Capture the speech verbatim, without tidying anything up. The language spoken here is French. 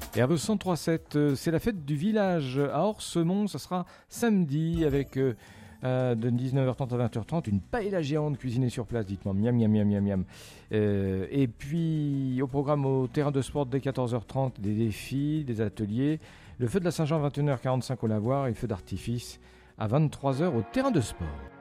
Et R V cent trois sept, euh, c'est la fête du village à Orsemont. Ça sera samedi avec euh, euh, de dix-neuf heures trente à vingt heures trente une paella géante cuisinée sur place. Dites-moi, miam, miam, miam, miam, miam. Euh, et puis au programme au terrain de sport dès quatorze heures trente, des défis, des ateliers. Le feu de la Saint-Jean, vingt et une heures quarante-cinq au lavoir et le feu d'artifice à vingt-trois heures au terrain de sport.